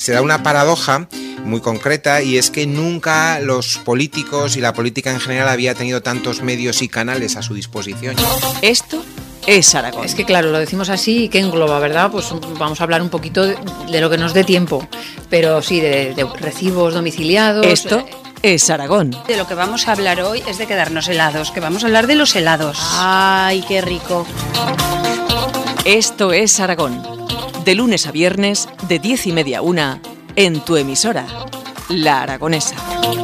se da una paradoja muy concreta, y es que nunca los políticos y la política en general había tenido tantos medios y canales a su disposición. Esto es Aragón. Es que claro, lo decimos así, ¿qué engloba, verdad? Pues vamos a hablar un poquito de lo que nos dé tiempo, pero sí, de recibos domiciliados. Esto es Aragón. De lo que vamos a hablar hoy es de quedarnos helados, que vamos a hablar de los helados. ¡Ay, qué rico! Esto es Aragón. De lunes a viernes, de 10:30 a 1, en tu emisora, La Aragonesa.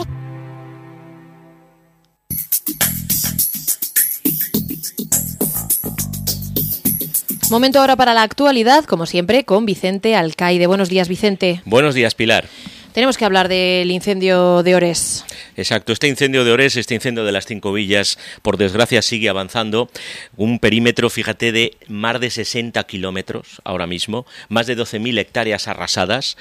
Momento ahora para la actualidad, como siempre, con Vicente Alcaide. Buenos días, Vicente. Buenos días, Pilar. Tenemos que hablar del incendio de Ores. Exacto, este incendio de Ores, este incendio de las Cinco Villas, por desgracia sigue avanzando. Un perímetro, fíjate, de más de 60 kilómetros ahora mismo, más de 12.000 hectáreas arrasadas.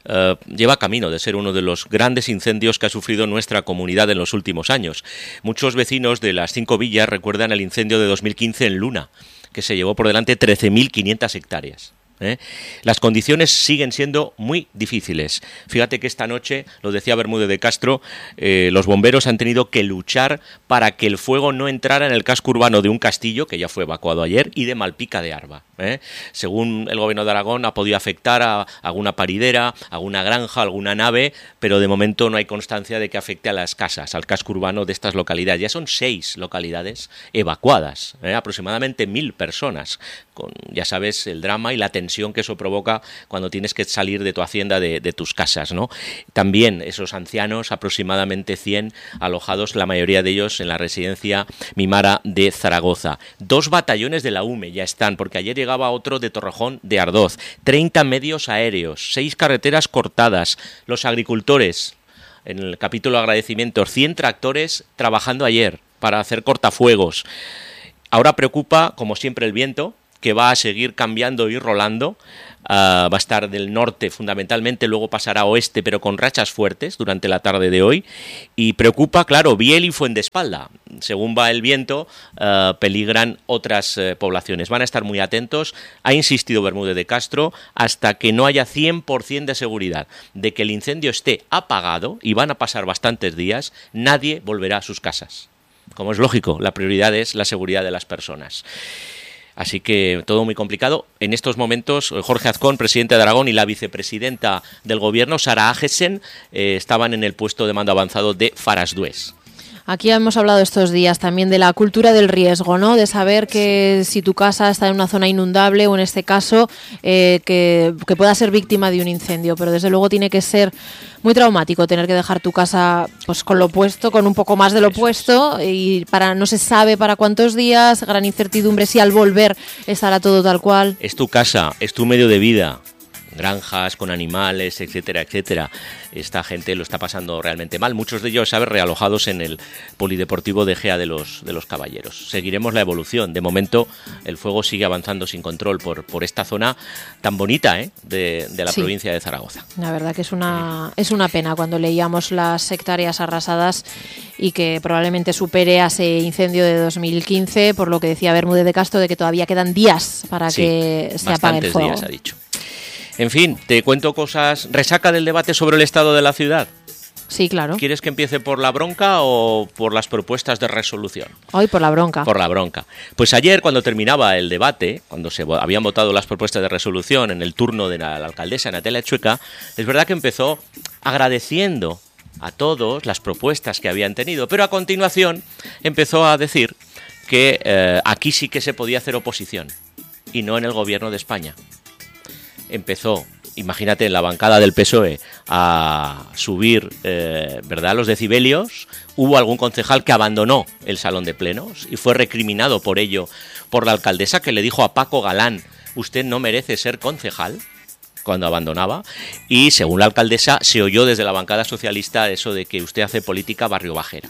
Lleva camino de ser uno de los grandes incendios que ha sufrido nuestra comunidad en los últimos años. Muchos vecinos de las Cinco Villas recuerdan el incendio de 2015 en Luna, que se llevó por delante 13.500 hectáreas. Las condiciones siguen siendo muy difíciles. Fíjate que esta noche, lo decía Bermúdez de Castro, los bomberos han tenido que luchar para que el fuego no entrara en el casco urbano de un castillo, que ya fue evacuado ayer, y de Malpica de Arba. Según el gobierno de Aragón, ha podido afectar a alguna paridera, alguna granja, alguna nave, pero de momento no hay constancia de que afecte a las casas, al casco urbano de estas localidades. Ya son 6 localidades evacuadas, aproximadamente 1.000 personas, con, ya sabes, el drama y la tensión que eso provoca cuando tienes que salir de tu hacienda, de tus casas, ¿no? También esos ancianos, aproximadamente 100 alojados, la mayoría de ellos en la residencia Mimara de Zaragoza. 2 batallones de la UME ya están, porque ayer llegaba otro de Torrejón de Ardoz. 30 medios aéreos, 6 carreteras cortadas. Los agricultores, en el capítulo agradecimientos, 100 tractores trabajando ayer para hacer cortafuegos. Ahora preocupa, como siempre, el viento, que va a seguir cambiando y rolando. Va a estar del norte fundamentalmente, luego pasará a oeste, pero con rachas fuertes durante la tarde de hoy. Y preocupa, claro, Biel y Fuendespalda. Según va el viento, peligran otras poblaciones. Van a estar muy atentos. Ha insistido Bermúdez de Castro, hasta que no haya 100% de seguridad de que el incendio esté apagado, y van a pasar bastantes días, nadie volverá a sus casas. Como es lógico, la prioridad es la seguridad de las personas. Así que todo muy complicado. En estos momentos, Jorge Azcón, presidente de Aragón, y la vicepresidenta del gobierno, Sara Agesen, estaban en el puesto de mando avanzado de Farasdués. Aquí hemos hablado estos días también de la cultura del riesgo, ¿no? De saber que si tu casa está en una zona inundable, o en este caso que pueda ser víctima de un incendio, pero desde luego tiene que ser muy traumático tener que dejar tu casa pues con lo puesto, con un poco más de lo puesto, y no se sabe para cuántos días, gran incertidumbre si al volver estará todo tal cual. Es tu casa, es tu medio de vida. Granjas con animales, etcétera, etcétera. Esta gente lo está pasando realmente mal. Muchos de ellos, ¿sabes?, realojados en el polideportivo de Gea de los Caballeros. Seguiremos la evolución. De momento, el fuego sigue avanzando sin control por esta zona tan bonita de la provincia de Zaragoza. La verdad que es una pena cuando leíamos las hectáreas arrasadas y que probablemente supere a ese incendio de 2015, por lo que decía Bermúdez de Castro, de que todavía quedan días para que se apague el fuego. Bastantes días, ha dicho. En fin, te cuento cosas. ¿Resaca del debate sobre el estado de la ciudad? Sí, claro. ¿Quieres que empiece por la bronca o por las propuestas de resolución? Hoy por la bronca. Por la bronca. Pues ayer, cuando terminaba el debate, cuando se habían votado las propuestas de resolución en el turno de la alcaldesa Natalia Chueca, es verdad que empezó agradeciendo a todos las propuestas que habían tenido, pero a continuación empezó a decir que aquí sí que se podía hacer oposición y no en el gobierno de España. Empezó, imagínate, en la bancada del PSOE a subir ¿verdad?, los decibelios. Hubo algún concejal que abandonó el salón de plenos y fue recriminado por ello por la alcaldesa, que le dijo a Paco Galán: usted no merece ser concejal, cuando abandonaba. Y según la alcaldesa, se oyó desde la bancada socialista eso de que usted hace política barrio bajera.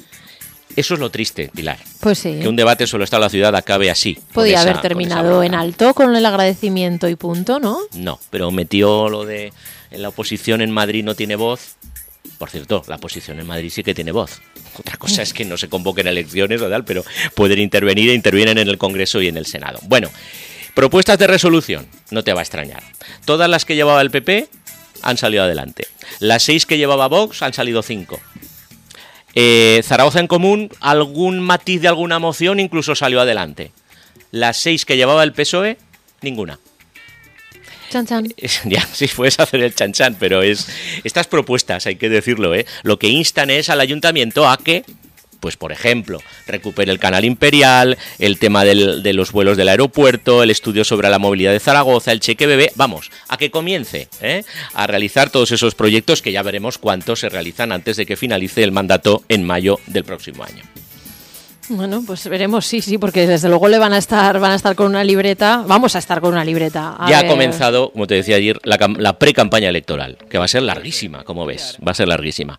Eso es lo triste, Pilar. Pues sí. Que un debate sobre el estado de la ciudad acabe así. Podía haber terminado en alto con el agradecimiento y punto, ¿no? No, pero metió lo de en la oposición en Madrid no tiene voz. Por cierto, la oposición en Madrid sí que tiene voz. Otra cosa es que no se convoquen elecciones o tal, pero pueden intervenir e intervienen en el Congreso y en el Senado. Bueno, propuestas de resolución, no te va a extrañar. Todas las que llevaba el PP han salido adelante. Las 6 que llevaba Vox han salido 5. Zaragoza en Común, algún matiz de alguna moción incluso salió adelante. Las 6 que llevaba el PSOE, ninguna. Chan, chan. Ya, sí, puedes hacer el chan chan, pero estas propuestas, hay que decirlo, lo que instan es al ayuntamiento a que, pues por ejemplo, recupere el canal imperial, el tema de los vuelos del aeropuerto, el estudio sobre la movilidad de Zaragoza, el cheque bebé, vamos, a que comience a realizar todos esos proyectos que ya veremos cuántos se realizan antes de que finalice el mandato en mayo del próximo año. Bueno, pues veremos, sí, porque desde luego van a estar con una libreta, vamos a estar con una libreta. Ya ha comenzado, como te decía ayer, la pre-campaña electoral, que va a ser larguísima, como ves, va a ser larguísima.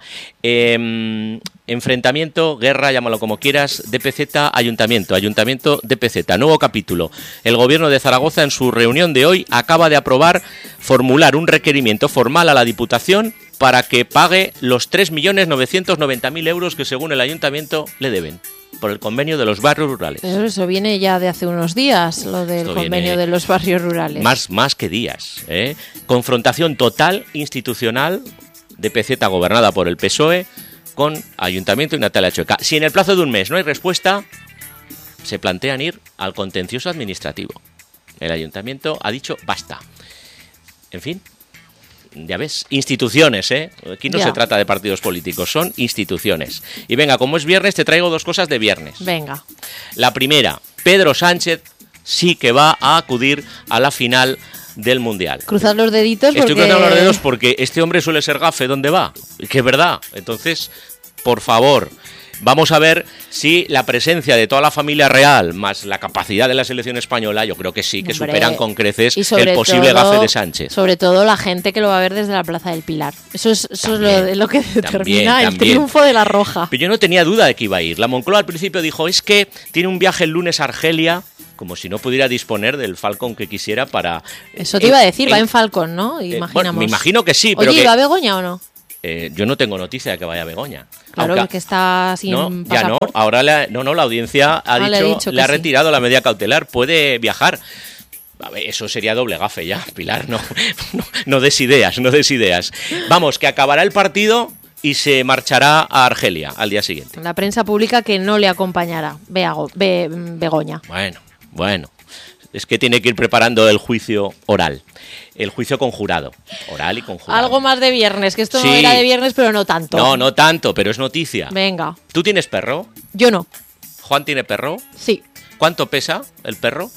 Enfrentamiento, guerra, llámalo como quieras, DPZ, ayuntamiento, DPZ, nuevo capítulo. El gobierno de Zaragoza en su reunión de hoy acaba de aprobar formular un requerimiento formal a la Diputación para que pague los 3.990.000 euros que según el ayuntamiento le deben por el convenio de los barrios rurales. Pero eso viene ya de hace unos días, lo del convenio de los barrios rurales. Más que días. Confrontación total, institucional, DPZ gobernada por el PSOE, con Ayuntamiento y Natalia Chueca. Si en el plazo de un mes no hay respuesta, se plantean ir al contencioso administrativo. El Ayuntamiento ha dicho basta. En fin, ya ves, instituciones, Aquí no se trata de partidos políticos, son instituciones. Y venga, como es viernes, te traigo 2 cosas de viernes. Venga. La primera, Pedro Sánchez sí que va a acudir a la final del Mundial. Cruzad los deditos porque... Estoy cruzando los dedos porque este hombre suele ser gafe donde va, que es verdad. Entonces, por favor, vamos a ver si la presencia de toda la familia real más la capacidad de la selección española, yo creo que sí, que superan con creces el posible gafe de Sánchez. Sobre todo la gente que lo va a ver desde la Plaza del Pilar. Eso es lo que determina el triunfo de la Roja. Pero yo no tenía duda de que iba a ir. La Moncloa al principio dijo, es que tiene un viaje el lunes a Argelia, como si no pudiera disponer del Falcon que quisiera para... Eso te iba a decir, va en Falcon, ¿no? Imaginamos. Bueno, me imagino que sí, pero Oye, ¿va a Begoña o no? Yo no tengo noticia de que vaya a Begoña. Claro, porque está sin pasaporte. Ya no, ahora la audiencia le ha retirado la medida cautelar, puede viajar. A ver, eso sería doble gafe ya, Pilar, no des ideas. Vamos, que acabará el partido y se marchará a Argelia al día siguiente. La prensa publica que no le acompañará Begoña. Bueno, es que tiene que ir preparando el juicio oral. El juicio conjurado, oral y conjurado. Algo más de viernes, que esto no era de viernes, pero no tanto. No tanto, pero es noticia. Venga. ¿Tú tienes perro? Yo no. ¿Juan tiene perro? Sí. ¿Cuánto pesa el perro?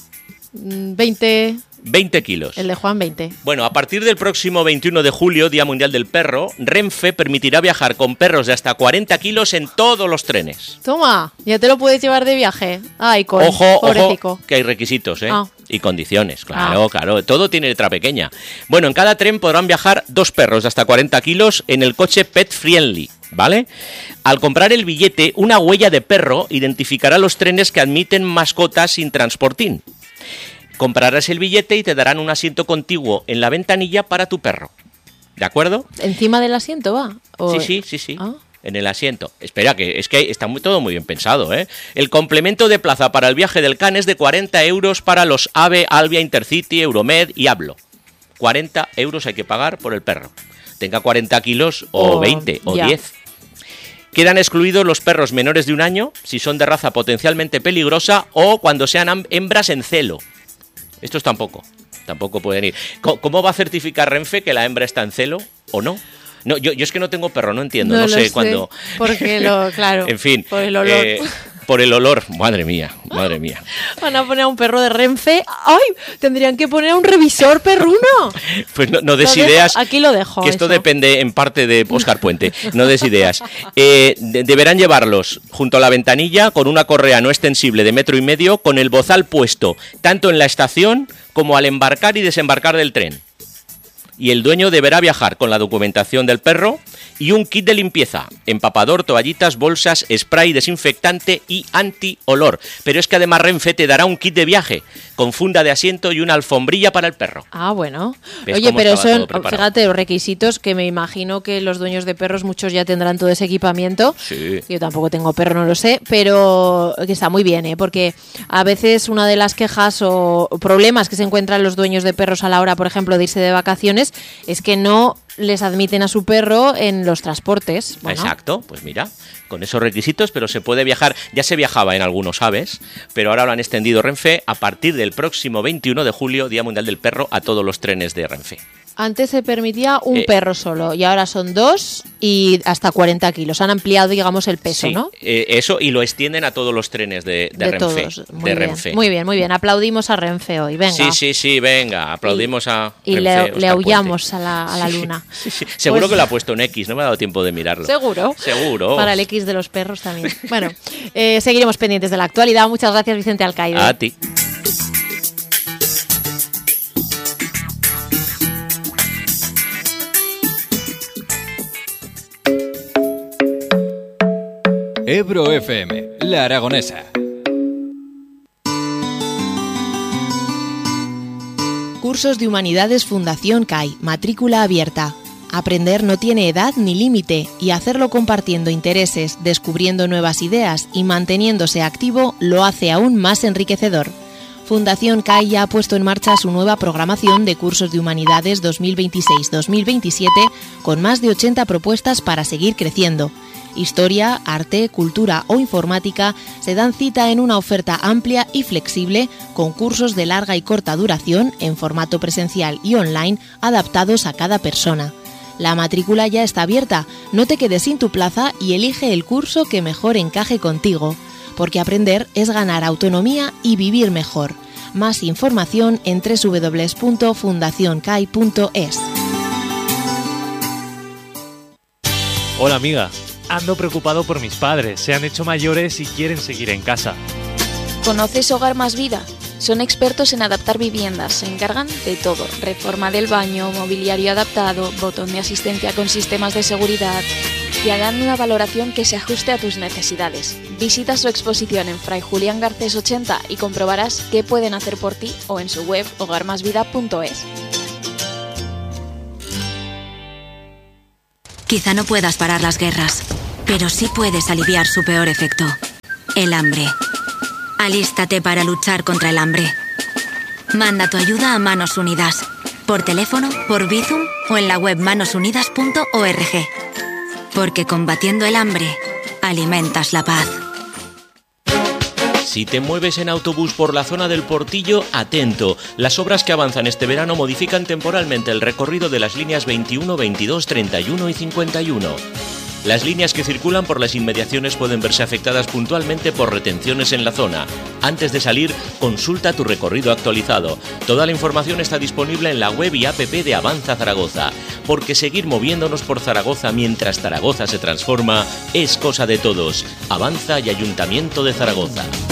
20 kilos. El de Juan, 20. Bueno, a partir del próximo 21 de julio, Día Mundial del Perro, Renfe permitirá viajar con perros de hasta 40 kilos en todos los trenes. Toma, ya te lo puedes llevar de viaje. Ay, Ojo, que hay requisitos, y condiciones, claro, todo tiene letra pequeña. Bueno, en cada tren podrán viajar 2 perros de hasta 40 kilos en el coche Pet Friendly, ¿vale? Al comprar el billete, una huella de perro identificará los trenes que admiten mascotas sin transportín. Comprarás el billete y te darán un asiento contiguo en la ventanilla para tu perro. ¿De acuerdo? ¿Encima del asiento va? Sí. En el asiento. Espera, que está todo muy bien pensado, El complemento de plaza para el viaje del CAN es de 40 euros para los AVE, Albia, Intercity, Euromed y Hablo. 40 euros hay que pagar por el perro. Tenga 40 kilos o 20 o 10. Quedan excluidos los perros menores de 1 año, si son de raza potencialmente peligrosa o cuando sean hembras en celo. Estos tampoco pueden ir. ¿Cómo va a certificar Renfe que la hembra está en celo o no? No, yo es que no tengo perro, no entiendo, no sé cuándo. Porque claro, en fin, por el olor. Por el olor, madre mía. Van a poner a un perro de Renfe. ¡Ay! Tendrían que poner a un revisor perruno. Pues no des ideas. Aquí lo dejo. Que esto depende en parte de Óscar Puente. No des ideas. Deberán llevarlos junto a la ventanilla con una correa no extensible de 1,5 metros con el bozal puesto tanto en la estación como al embarcar y desembarcar del tren. Y el dueño deberá viajar con la documentación del perro y un kit de limpieza, empapador, toallitas, bolsas, spray, desinfectante y anti-olor. Pero es que además Renfe te dará un kit de viaje con funda de asiento y una alfombrilla para el perro. Ah, bueno. Oye, pero son, fíjate, los requisitos que me imagino que los dueños de perros, muchos ya tendrán todo ese equipamiento. Sí. Yo tampoco tengo perro, no lo sé, pero que está muy bien, porque a veces una de las quejas o problemas que se encuentran los dueños de perros a la hora, por ejemplo, de irse de vacaciones, es que no les admiten a su perro en los transportes. Bueno. Exacto, pues mira, con esos requisitos, pero se puede viajar, ya se viajaba en algunos aves, pero ahora lo han extendido Renfe a partir del próximo 21 de julio, Día Mundial del Perro, a todos los trenes de Renfe. Antes se permitía un perro solo y ahora son 2 y hasta 40 kilos. Han ampliado, digamos, el peso, sí, ¿no? Eso, y lo extienden a todos los trenes de Renfe. Todos. Muy bien, Renfe. Muy bien, muy bien. Aplaudimos a Renfe hoy, venga. Sí, venga, aplaudimos a y Renfe. Y le aullamos a la luna. Sí. Seguro que lo ha puesto en X, no me ha dado tiempo de mirarlo. Seguro. Para el X de los perros también. Bueno, seguiremos pendientes de la actualidad. Muchas gracias, Vicente Alcaide. A ti. Ebro FM, La Aragonesa. Cursos de Humanidades Fundación CAI, matrícula abierta. Aprender no tiene edad ni límite y hacerlo compartiendo intereses, descubriendo nuevas ideas y manteniéndose activo lo hace aún más enriquecedor. Fundación CAI ya ha puesto en marcha su nueva programación de cursos de Humanidades 2026-2027 con más de 80 propuestas para seguir creciendo. Historia, arte, cultura o informática se dan cita en una oferta amplia y flexible con cursos de larga y corta duración en formato presencial y online adaptados a cada persona. La matrícula ya está abierta, no te quedes sin tu plaza y elige el curso que mejor encaje contigo, porque aprender es ganar autonomía y vivir mejor. Más información en www.fundacioncai.es. Hola amiga. Ando preocupado por mis padres, se han hecho mayores y quieren seguir en casa. ¿Conoces Hogar Más Vida? Son expertos en adaptar viviendas, se encargan de todo. Reforma del baño, mobiliario adaptado, botón de asistencia con sistemas de seguridad. Y harán una valoración que se ajuste a tus necesidades. Visita su exposición en Fray Julián Garcés 80 y comprobarás qué pueden hacer por ti o en su web hogarmasvida.es. Quizá no puedas parar las guerras, pero sí puedes aliviar su peor efecto, el hambre. Alístate para luchar contra el hambre. Manda tu ayuda a Manos Unidas, por teléfono, por Bizum o en la web manosunidas.org. Porque combatiendo el hambre, alimentas la paz. Si te mueves en autobús por la zona del Portillo, atento. Las obras que avanzan este verano modifican temporalmente el recorrido de las líneas 21, 22, 31 y 51. Las líneas que circulan por las inmediaciones pueden verse afectadas puntualmente por retenciones en la zona. Antes de salir, consulta tu recorrido actualizado. Toda la información está disponible en la web y app de Avanza Zaragoza. Porque seguir moviéndonos por Zaragoza mientras Zaragoza se transforma es cosa de todos. Avanza y Ayuntamiento de Zaragoza.